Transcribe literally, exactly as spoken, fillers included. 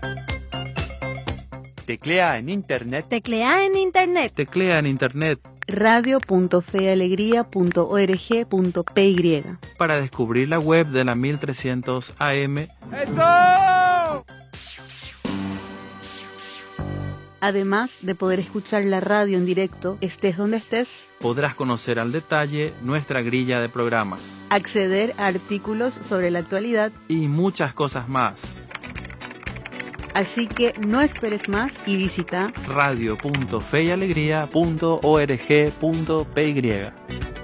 Teclea en internet. Teclea en internet. Teclea en internet. radio punto fe y alegría punto org punto p y Para descubrir la web de la mil trescientos A M. ¡Eso! Además de poder escuchar la radio en directo, estés donde estés, Podrás conocer al detalle nuestra grilla de programas acceder a artículos sobre la actualidad. y muchas cosas más. Así que no esperes más y visita radio punto fe y alegría punto org punto p y